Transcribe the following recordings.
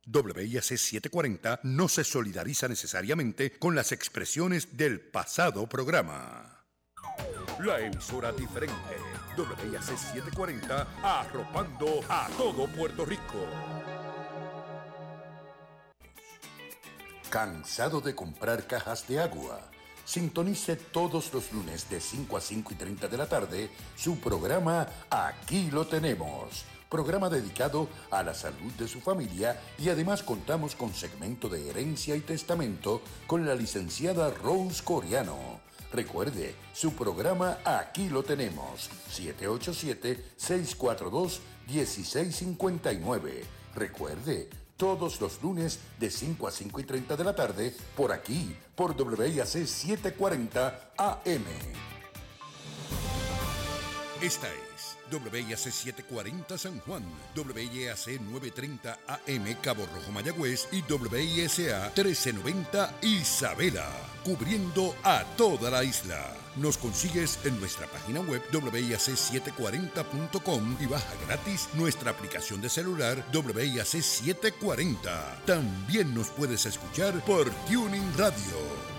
WIAC 740 no se solidariza necesariamente con las expresiones del pasado programa. La emisora diferente, WIAC 740, arropando a todo Puerto Rico. ¿Cansado de comprar cajas de agua? Sintonice todos los lunes de 5 a 5 y 30 de la tarde su programa Aquí lo tenemos. Programa dedicado a la salud de su familia y además contamos con segmento de herencia y testamento con la licenciada Rose Coriano. Recuerde, su programa Aquí lo tenemos, 787-642-1659. Recuerde, todos los lunes de 5 a 5 y 30 de la tarde, por aquí, por WIAC 740 AM. Esta es WIAC 740 San Juan, WIAC 930 AM Cabo Rojo Mayagüez y WISA 1390 Isabela, cubriendo a toda la isla. Nos consigues en nuestra página web WIAC740.com y baja gratis nuestra aplicación de celular WIAC 740. También nos puedes escuchar por Tuning Radio.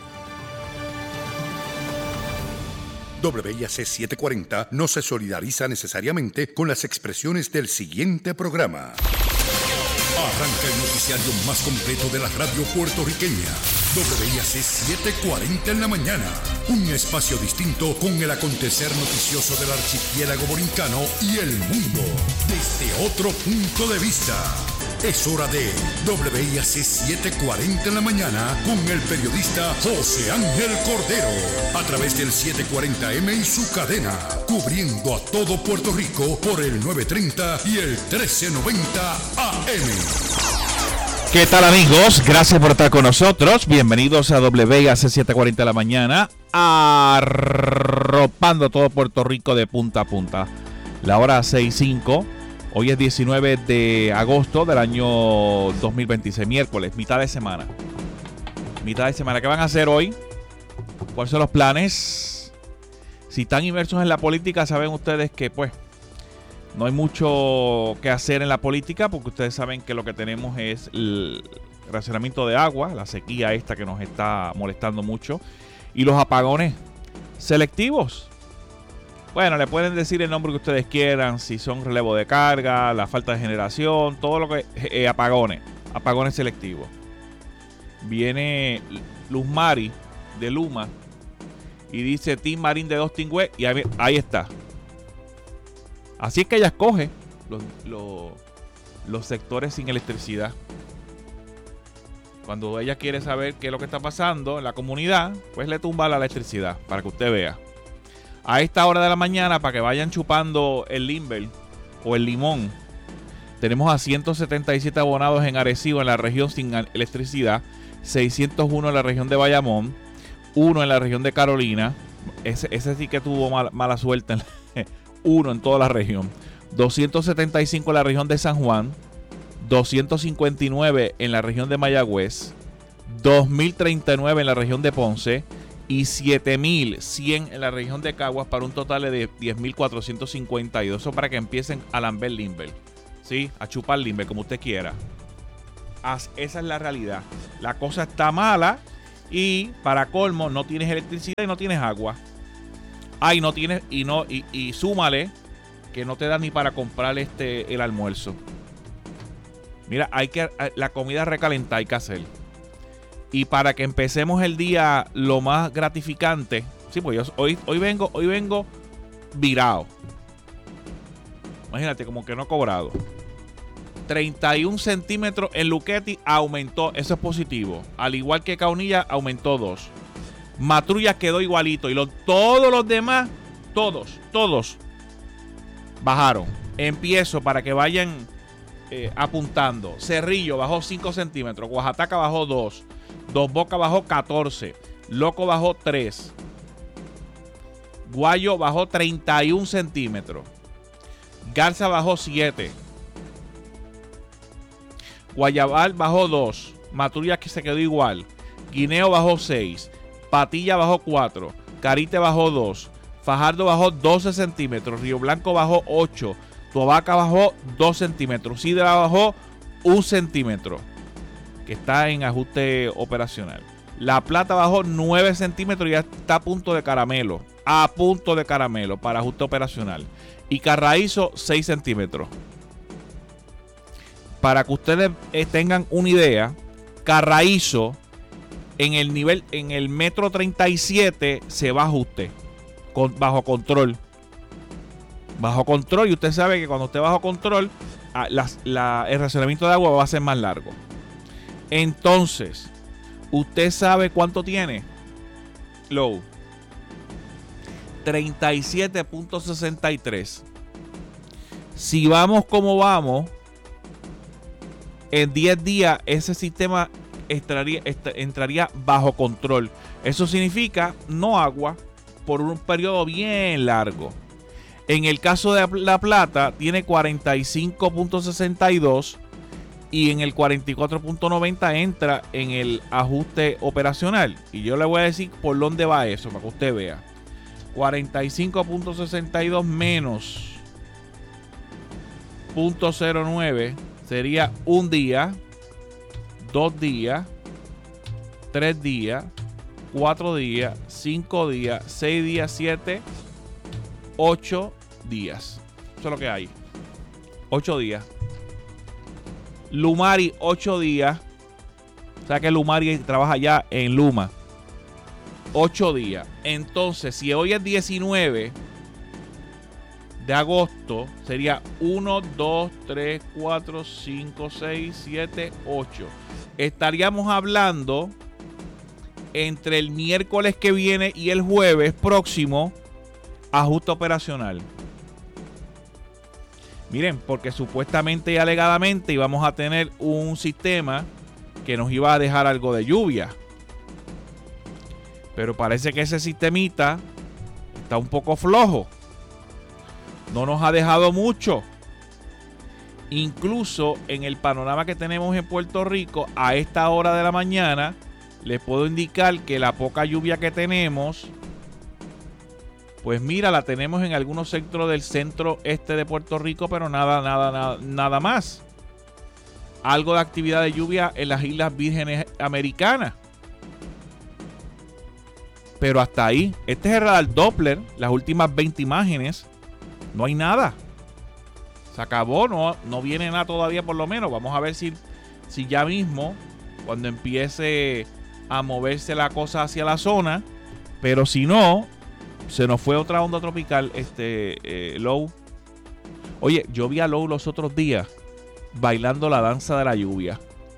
WIAC 740 no se solidariza necesariamente con las expresiones del siguiente programa. Arranca el noticiario más completo de la radio puertorriqueña. WIAC 740 en la mañana. Un espacio distinto con el acontecer noticioso del archipiélago borincano y el mundo desde otro punto de vista. Es hora de WIAC 740 en la mañana con el periodista José Ángel Cordero a través del 740M y su cadena, cubriendo a todo Puerto Rico por el 930 y el 1390 AM. ¿Qué tal, amigos? Gracias por estar con nosotros. Bienvenidos a WIAC 740 de la mañana, arropando todo Puerto Rico de punta a punta. La hora 6:05. Hoy es 19 de agosto del año 2026, miércoles, mitad de semana. Mitad de semana. ¿Qué van a hacer hoy? ¿Cuáles son los planes? Si están inmersos en la política, saben ustedes que pues no hay mucho que hacer en la política, porque ustedes saben que lo que tenemos es el racionamiento de agua, la sequía esta que nos está molestando mucho, y los apagones selectivos. Bueno, le pueden decir el nombre que ustedes quieran, si son relevo de carga, la falta de generación, todo lo que apagones selectivos. Viene Luz Mari de Luma y dice Team Marín de Dos Tingüe, y ahí está. Así es que ella escoge los sectores sin electricidad. Cuando ella quiere saber qué es lo que está pasando en la comunidad, pues le tumba la electricidad para que usted vea. A esta hora de la mañana, para que vayan chupando el limber o el limón, tenemos a 177 abonados en Arecibo, en la región sin electricidad, 601 en la región de Bayamón, 1 en la región de Carolina, ese sí que tuvo mala suerte, 1 en toda la región, 275 en la región de San Juan, 259 en la región de Mayagüez, 2039 en la región de Ponce y 7,100 en la región de Caguas, para un total de 10,452. Eso para que empiecen a lamber limber, ¿sí? A chupar limber, como usted quiera. Esa es la realidad. La cosa está mala y, para colmo, no tienes electricidad y no tienes agua. Y no tienes, y súmale que no te da ni para comprar el almuerzo. Mira, la comida recalentada hay que hacer. Y para que empecemos el día lo más gratificante, sí, pues yo hoy vengo virado. Imagínate, como que no he cobrado. 31 centímetros en Luquetti aumentó, eso es positivo. Al igual que Caunilla, aumentó 2. Matrulla quedó igualito. Y todos los demás, todos bajaron. Empiezo para que vayan apuntando. Cerrillo bajó 5 centímetros. Oaxaca bajó 2. Dos Bocas bajó 14. Loco bajó 3. Guayo bajó 31 centímetros. Garza bajó 7. Guayabal bajó 2. Maturia, que se quedó igual. Guineo bajó 6. Patilla bajó 4. Carite bajó 2. Fajardo bajó 12 centímetros. Río Blanco bajó 8. Tobaca bajó 2 centímetros. Sidra bajó 1 centímetro. que está en ajuste operacional. La Plata bajó 9 centímetros y ya está a punto de caramelo. A punto de caramelo para ajuste operacional. Y Carraízo 6 centímetros. Para que ustedes tengan una idea, Carraízo en el nivel, en el metro 37 se va a ajuste. Bajo control. Bajo control. Y usted sabe que cuando esté bajo control, el racionamiento de agua va a ser más largo. Entonces, ¿usted sabe cuánto tiene? Low. 37.63. Si vamos como vamos, en 10 días ese sistema entraría bajo control. Eso significa no agua por un periodo bien largo. En el caso de La Plata tiene 45.62 y en el 44.90 entra en el ajuste operacional. Y yo le voy a decir por dónde va eso para que usted vea. 45.62 menos 0.09 sería un día, 2 días, 3 días, 4 días, 5 días, 6 días, 7, 8 días. Eso es lo que hay. 8 días. Lumari, 8 días. O sea que Lumari trabaja ya en Luma. 8 días. Entonces, si hoy es 19 de agosto, sería 1, 2, 3, 4, 5, 6, 7, 8. Estaríamos hablando entre el miércoles que viene y el jueves próximo, ajuste operacional. Miren, porque supuestamente y alegadamente íbamos a tener un sistema que nos iba a dejar algo de lluvia. Pero parece que ese sistemita está un poco flojo. No nos ha dejado mucho. Incluso en el panorama que tenemos en Puerto Rico, a esta hora de la mañana, les puedo indicar que la poca lluvia que tenemos, pues mira, la tenemos en algunos centros del centro este de Puerto Rico, pero nada más. Algo de actividad de lluvia en las Islas Vírgenes Americanas. Pero hasta ahí. Este es el radar Doppler. Las últimas 20 imágenes. No hay nada. Se acabó. No viene nada todavía por lo menos. Vamos a ver si ya mismo, cuando empiece a moverse la cosa hacia la zona. Pero si no, se nos fue otra onda tropical. Low. Oye, yo vi a Low los otros días bailando la danza de la lluvia.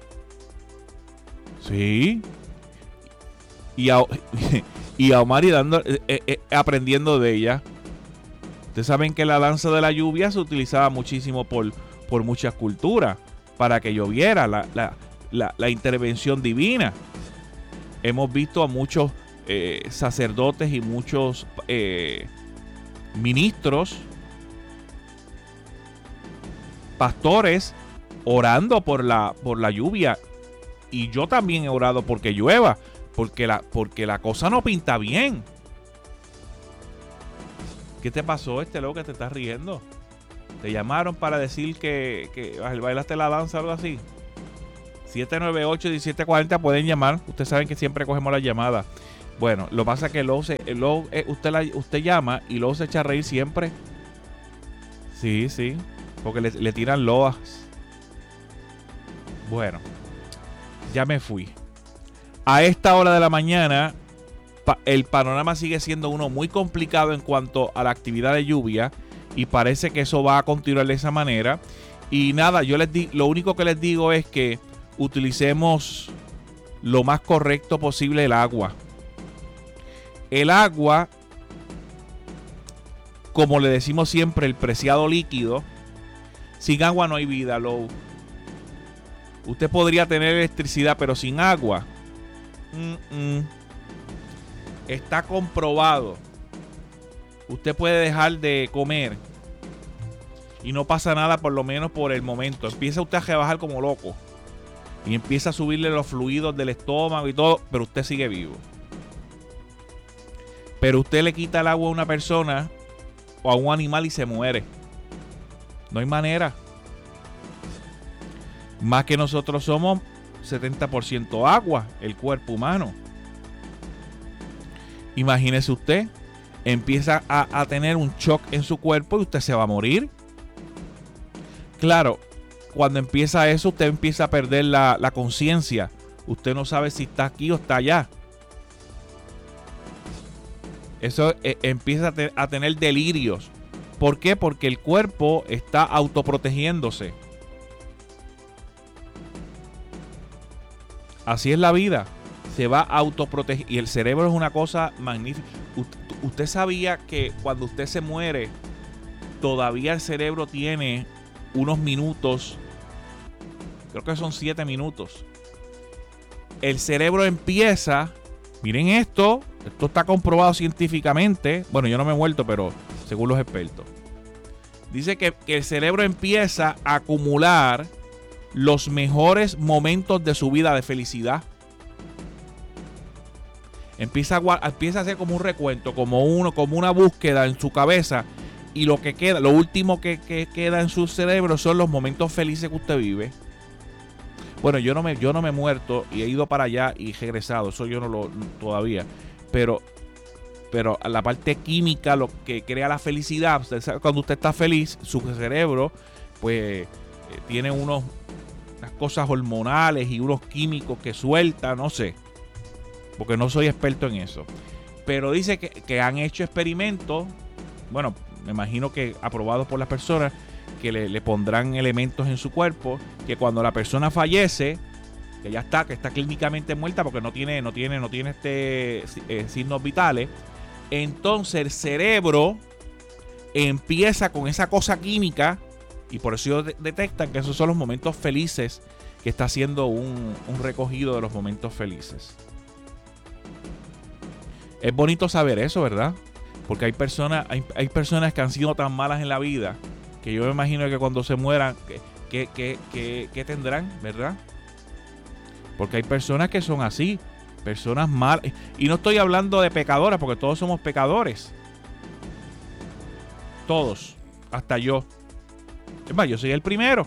Sí. Y a Omari aprendiendo de ella. Ustedes saben que la danza de la lluvia se utilizaba muchísimo por muchas culturas para que lloviera, la intervención divina. Hemos visto a muchos sacerdotes y muchos ministros, pastores, orando por la lluvia. Y yo también he orado porque llueva, porque la cosa no pinta bien. ¿Qué te pasó, loco, que te estás riendo? ¿Te llamaron para decir que bailaste la danza o algo así? 798-1740 pueden llamar. Ustedes saben que siempre cogemos la llamada. Bueno, lo que pasa es que usted llama y luego se echa a reír siempre. Sí, porque le tiran loas. Bueno, ya me fui. A esta hora de la mañana, el panorama sigue siendo uno muy complicado en cuanto a la actividad de lluvia y parece que eso va a continuar de esa manera. Y nada, lo único que les digo es que utilicemos lo más correcto posible el agua. El agua, como le decimos siempre, el preciado líquido. Sin agua no hay vida, Low. Usted podría tener electricidad, pero sin agua. Está comprobado. Usted puede dejar de comer y no pasa nada, por lo menos por el momento. Empieza usted a rebajar como loco y empieza a subirle los fluidos del estómago y todo, pero usted sigue vivo. Pero usted le quita el agua a una persona o a un animal y se muere. No hay manera. Más que nosotros somos 70% agua, el cuerpo humano. Imagínese usted, empieza a tener un shock en su cuerpo y usted se va a morir. Claro, cuando empieza eso, usted empieza a perder la conciencia. Usted no sabe si está aquí o está allá. Eso empieza a tener delirios. ¿Por qué? Porque el cuerpo está autoprotegiéndose. Así es la vida. Se va a autoproteger. Y el cerebro es una cosa magnífica. Usted sabía que cuando usted se muere, todavía el cerebro tiene unos minutos. Creo que son 7 minutos. El cerebro empieza. Miren esto. Esto está comprobado científicamente. Bueno, yo no me he muerto, pero según los expertos. Dice que el cerebro empieza a acumular los mejores momentos de su vida de felicidad. Empieza a hacer como un recuento, como una búsqueda en su cabeza. Y lo que queda, lo último que queda en su cerebro son los momentos felices que usted vive. Bueno, yo no me he muerto y he ido para allá y regresado. Eso yo no lo todavía. Pero la parte química, lo que crea la felicidad, cuando usted está feliz, su cerebro pues tiene unas cosas hormonales y unos químicos que suelta, no sé, porque no soy experto en eso. Pero dice que han hecho experimentos, bueno, me imagino que aprobados por las personas, que le pondrán elementos en su cuerpo, que cuando la persona fallece, que ya está, que está clínicamente muerta porque no tiene signos vitales, entonces el cerebro empieza con esa cosa química y por eso ellos detectan que esos son los momentos felices, que está haciendo un recogido de los momentos felices. Es bonito saber eso, ¿verdad? Porque hay personas que han sido tan malas en la vida que yo me imagino que cuando se mueran, ¿qué tendrán, verdad? Porque hay personas que son así, personas malas. Y no estoy hablando de pecadoras, porque todos somos pecadores. Todos, hasta yo. Es más, yo soy el primero.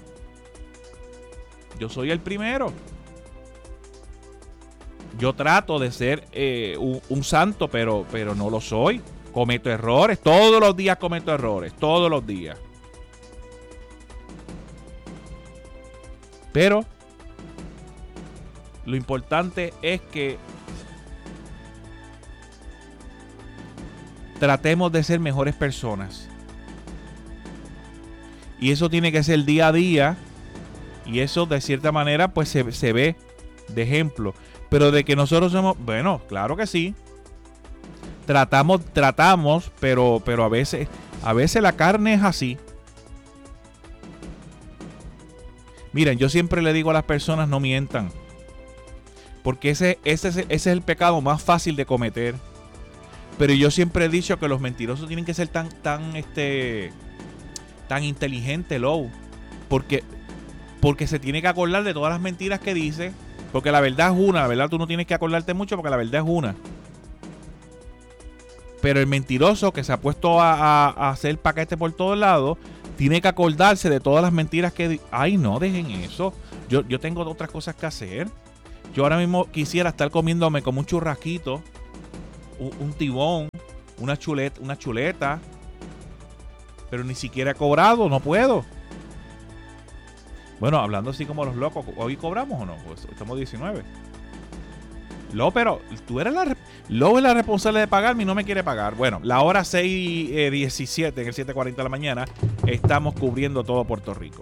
Yo trato de ser un santo, pero no lo soy. Cometo errores. Todos los días cometo errores. Todos los días. Pero lo importante es que tratemos de ser mejores personas. Y eso tiene que ser día a día. Y eso de cierta manera pues se ve de ejemplo. Pero de que nosotros somos, bueno, claro que sí. Tratamos, pero a veces la carne es así. Miren, yo siempre le digo a las personas, no mientan. Porque ese es el pecado más fácil de cometer. Pero yo siempre he dicho que los mentirosos tienen que ser tan inteligentes, Low. Porque se tiene que acordar de todas las mentiras que dice. Porque la verdad es una. La verdad tú no tienes que acordarte mucho porque la verdad es una. Pero el mentiroso que se ha puesto a hacer paquete por todos lados, tiene que acordarse de todas las mentiras que... Ay, no, dejen eso. Yo tengo otras cosas que hacer. Yo ahora mismo quisiera estar comiéndome como un churrasquito, un tibón, una chuleta. Pero ni siquiera he cobrado, no puedo. Bueno, hablando así como los locos, ¿hoy cobramos o no? Pues estamos 19. Pero tú eres la responsable de pagarme y no me quiere pagar. Bueno, la hora 6:17 en el 7:40 de la mañana. Estamos cubriendo todo Puerto Rico.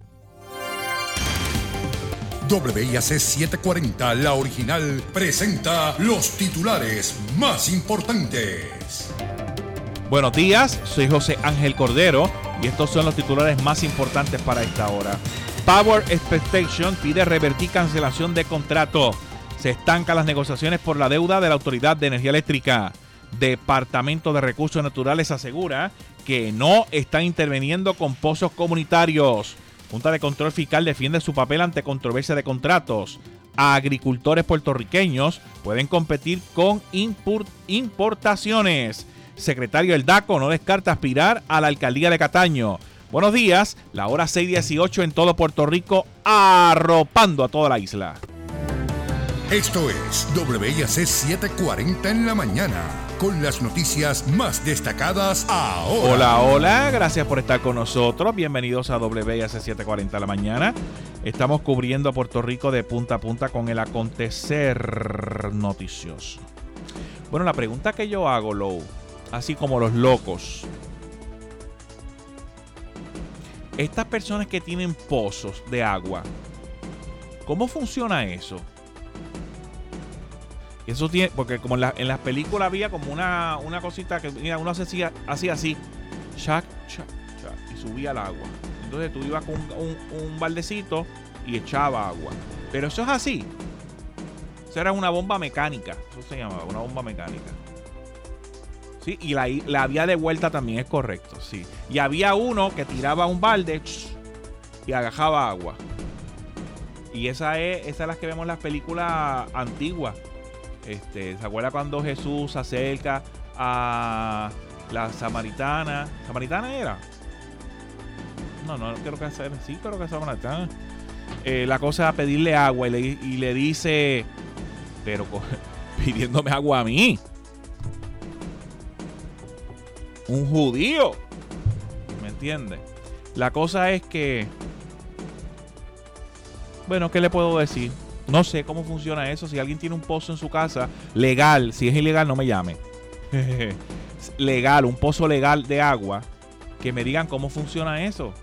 WIAC 740, la original, presenta los titulares más importantes. Buenos días, soy José Ángel Cordero y estos son los titulares más importantes para esta hora. Power Expectation pide revertir cancelación de contrato. Se estancan las negociaciones por la deuda de la Autoridad de Energía Eléctrica. Departamento de Recursos Naturales asegura que no están interviniendo con pozos comunitarios. Junta de Control Fiscal defiende su papel ante controversia de contratos. Agricultores puertorriqueños pueden competir con importaciones. Secretario del DACO no descarta aspirar a la alcaldía de Cataño. Buenos días, la hora 6:18 en todo Puerto Rico, arropando a toda la isla. Esto es WIAC 740 en la mañana, con las noticias más destacadas ahora. Hola, hola, gracias por estar con nosotros. Bienvenidos a WIAC 740 en la mañana. Estamos cubriendo a Puerto Rico de punta a punta con el acontecer noticioso. Bueno, la pregunta que yo hago, Lou, así como los locos. Estas personas que tienen pozos de agua, ¿cómo funciona eso? Eso tiene, porque como en las películas había como una cosita que mira, uno hacía así, chac, chac, chac, y subía el agua. Entonces tú ibas con un baldecito y echaba agua. Pero eso es así. Eso era una bomba mecánica. Eso se llamaba, una bomba mecánica. Sí, y la vía de vuelta también es correcto, sí. Y había uno que tiraba un balde y agajaba agua. Y esa es la que vemos en las películas antiguas. ¿Se acuerda cuando Jesús se acerca a la samaritana? ¿Samaritana era? No creo que sea. Sí, creo que es samaritana. La cosa es pedirle agua y le dice, pero pidiéndome agua a mí. Un judío. ¿Me entiende? La cosa es que, bueno, ¿qué le puedo decir? No sé cómo funciona eso. Si alguien tiene un pozo en su casa, legal, si es ilegal no me llame. Legal, un pozo legal de agua, que me digan cómo funciona eso.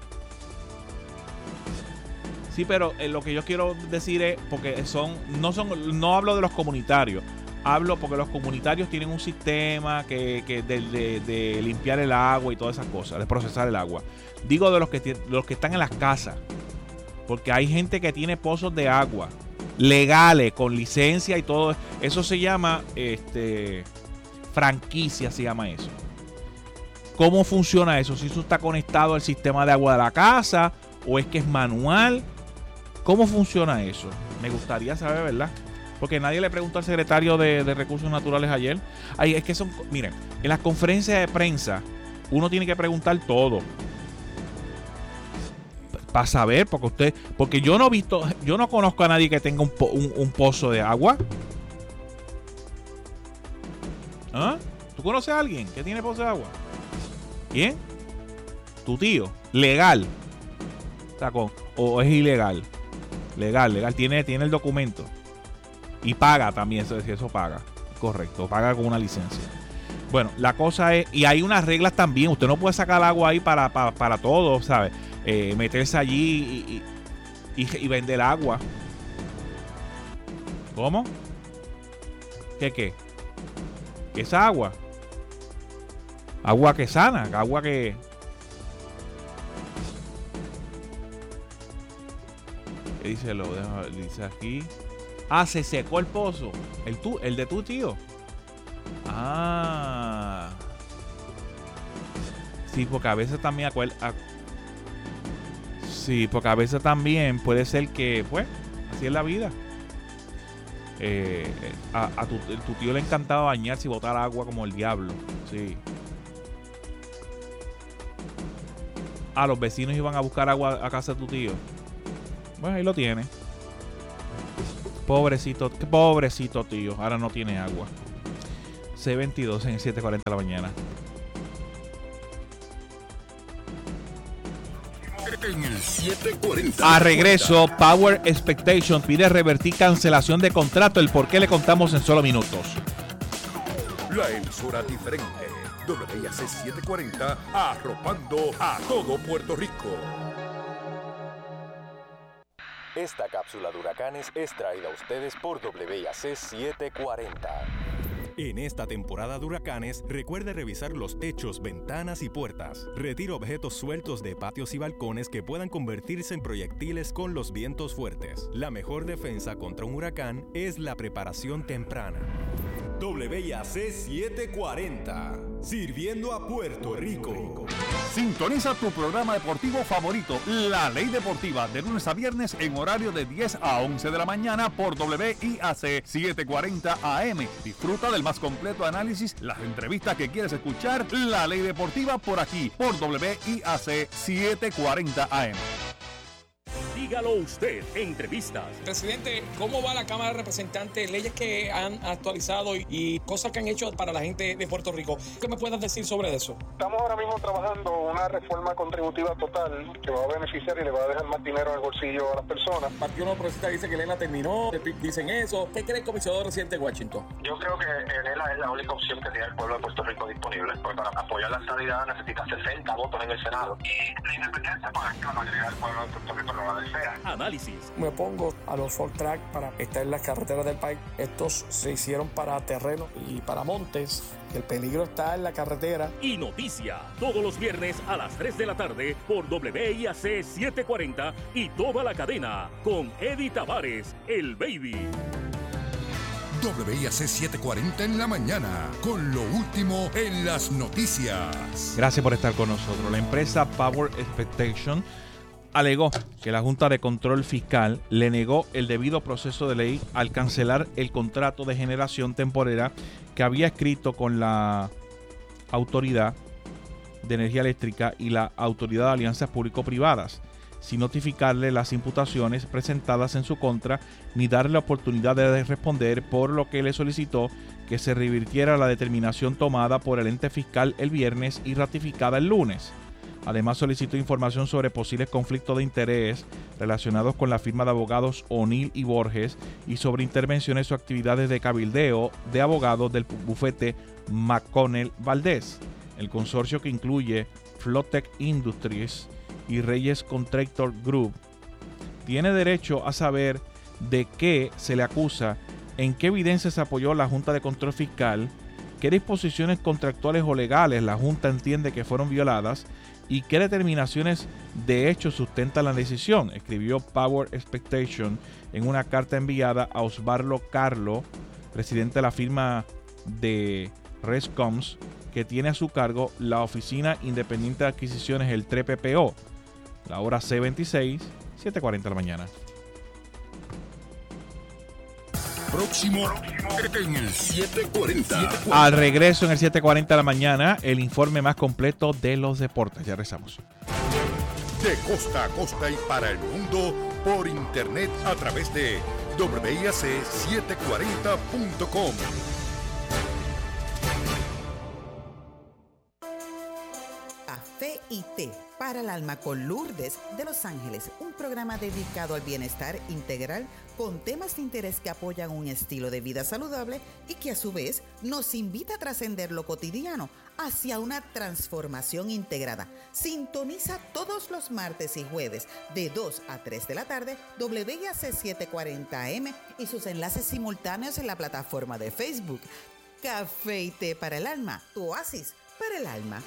Sí, pero lo que yo quiero decir es, porque no hablo de los comunitarios, hablo porque los comunitarios tienen un sistema de limpiar el agua y todas esas cosas, de procesar el agua. Digo de los que están en las casas, porque hay gente que tiene pozos de agua legales, con licencia y todo. Eso se llama franquicia, se llama eso. ¿Cómo funciona eso? Si eso está conectado al sistema de agua de la casa o es que es manual. ¿Cómo funciona eso? Me gustaría saber, ¿verdad? Porque nadie le preguntó al secretario de Recursos Naturales ayer. Ay, es que miren, en las conferencias de prensa uno tiene que preguntar todo. Para saber, porque yo no conozco a nadie que tenga un pozo de agua. ¿Ah? ¿Tú conoces a alguien que tiene pozo de agua? ¿Quién? Tu tío. Legal. O es ilegal. Legal. Tiene el documento. Y paga también, eso paga. Correcto, paga con una licencia. Bueno, la cosa es, y hay unas reglas también. Usted no puede sacar agua ahí para todo, ¿sabes? Meterse allí y vender agua. ¿Cómo? ¿Qué? ¿Qué es agua? Agua que sana, agua que... ¿Qué dice? Dice aquí. Ah, se secó el pozo. El de tu tío. Ah. Sí, porque a veces también porque a veces también puede ser que, pues, así es la vida. A tu tío le encantaba bañarse y botar agua como el diablo. Sí. Los vecinos iban a buscar agua a casa de tu tío. Bueno, ahí lo tiene. Pobrecito tío. Ahora no tiene agua. C22 en 7:40 de la mañana. En el 740. A regreso, Power Expectation pide revertir cancelación de contrato. El por qué le contamos en solo minutos. La emisora diferente. WIAC 740, arropando a todo Puerto Rico. Esta cápsula de huracanes es traída a ustedes por WIAC 740. En esta temporada de huracanes, recuerde revisar los techos, ventanas y puertas. Retire objetos sueltos de patios y balcones que puedan convertirse en proyectiles con los vientos fuertes. La mejor defensa contra un huracán es la preparación temprana. WIAC 740, sirviendo a Puerto Rico. Sintoniza tu programa deportivo favorito, La Ley Deportiva, de lunes a viernes en horario de 10 a 11 de la mañana por WIAC 740 AM. Disfruta del más completo análisis, las entrevistas que quieres escuchar. La Ley Deportiva por aquí, por WIAC 740 AM. Dígalo usted, entrevistas. Presidente, ¿cómo va la Cámara de Representantes? Leyes que han actualizado y cosas que han hecho para la gente de Puerto Rico. ¿Qué me puedes decir sobre eso? Estamos ahora mismo trabajando una reforma contributiva total que va a beneficiar y le va a dejar más dinero en el bolsillo a las personas. El Partido Nuevo Progresista dice que Lela terminó, el PIB dicen eso. ¿Qué cree el comisionado residente de Washington? Yo creo que Lela es la única opción que tiene el pueblo de Puerto Rico disponible, porque para apoyar la estadidad necesita 60 votos en el Senado. Y la independencia, pues la mayoría del pueblo de Puerto Rico no la desea. Análisis. Me pongo a los Ford Track para estar en las carreteras del país. Estos se hicieron para terreno y para montes. El peligro está en la carretera. Y noticia, todos los viernes a las 3 de la tarde por WIAC 740 y toda la cadena con Eddie Tavares, el Baby. WIAC 740 en la mañana, con lo último en las noticias. Gracias por estar con nosotros. La empresa Power Expectation alegó que la Junta de Control Fiscal le negó el debido proceso de ley al cancelar el contrato de generación temporera que había escrito con la Autoridad de Energía Eléctrica y la Autoridad de Alianzas Público-Privadas, sin notificarle las imputaciones presentadas en su contra ni darle la oportunidad de responder, por lo que le solicitó que se revirtiera la determinación tomada por el ente fiscal el viernes y ratificada el lunes. Además, solicitó información sobre posibles conflictos de interés relacionados con la firma de abogados O'Neill y Borges y sobre intervenciones o actividades de cabildeo de abogados del bufete McConnell Valdés. El consorcio, que incluye Flotec Industries y Reyes Contractor Group, tiene derecho a saber de qué se le acusa, en qué evidencia se apoyó la Junta de Control Fiscal, qué disposiciones contractuales o legales la Junta entiende que fueron violadas y qué determinaciones de hecho sustentan la decisión, escribió Power Expectation en una carta enviada a Osvaldo Carlo, presidente de la firma de Rescoms, que tiene a su cargo la Oficina Independiente de Adquisiciones, el TREPPO. La hora C26, 7:40 de la mañana. Próximo en el 740. Al regreso en el 7:40 de la mañana, el informe más completo de los deportes. Ya regresamos. De costa a costa y para el mundo, por internet a través de WIAC740.com. Café y té para el alma con Lourdes de Los Ángeles, un programa dedicado al bienestar integral con temas de interés que apoyan un estilo de vida saludable y que a su vez nos invita a trascender lo cotidiano hacia una transformación integrada. Sintoniza todos los martes y jueves de 2 a 3 de la tarde WIAC 740 AM y sus enlaces simultáneos en la plataforma de Facebook. Café y té para el alma, tu oasis para el alma.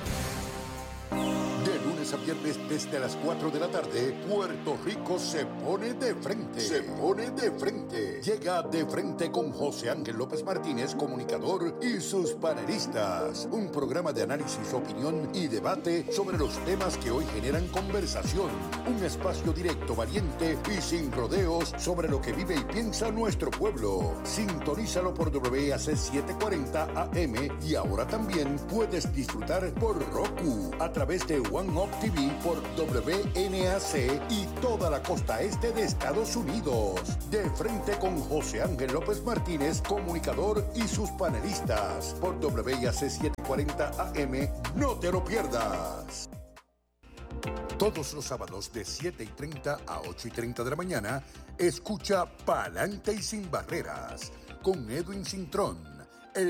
De lunes a viernes desde las 4 de la tarde, Puerto Rico se pone de frente. Se pone de frente. Llega De Frente con José Ángel López Martínez, comunicador, y sus panelistas. Un programa de análisis, opinión y debate sobre los temas que hoy generan conversación. Un espacio directo, valiente y sin rodeos sobre lo que vive y piensa nuestro pueblo. Sintonízalo por WIAC 740 AM y ahora también puedes disfrutar por Roku a través de One Up TV por WNAC y toda la costa este de Estados Unidos. De Frente con José Ángel López Martínez, comunicador, y sus panelistas por WIAC 740 AM. No te lo pierdas. Todos los sábados de 7:30 a 8:30 de la mañana, escucha Pa'lante y Sin Barreras con Edwin Cintrón.